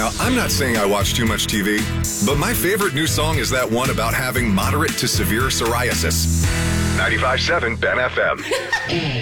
Now, I'm not saying I watch too much TV, but my favorite new song is that one about having moderate to severe psoriasis. 95.7 Ben FM.